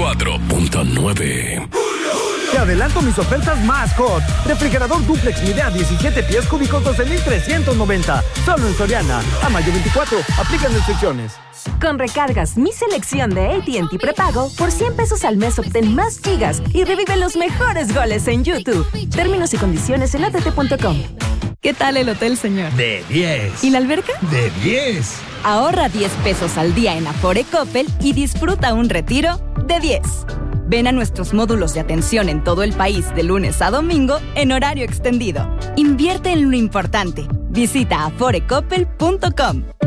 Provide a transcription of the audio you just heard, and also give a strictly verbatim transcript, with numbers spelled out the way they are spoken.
cuatro punto nueve. Te adelanto mis ofertas más hot. Refrigerador dúplex Midea diecisiete pies cúbicos doce mil trescientos noventa. Solo en Soriana. A mayo veinticuatro. Aplican restricciones. Con recargas Mi Selección de A T and T Prepago, por cien pesos al mes obtén más gigas y revive los mejores goles en YouTube. Términos y condiciones en a t t punto com. ¿Qué tal el hotel, señor? De diez. ¿Y la alberca? De diez. Ahorra diez pesos al día en Afore Coppel y disfruta un retiro de diez. Ven a nuestros módulos de atención en todo el país de lunes a domingo en horario extendido. Invierte en lo importante. Visita afore coppel punto com.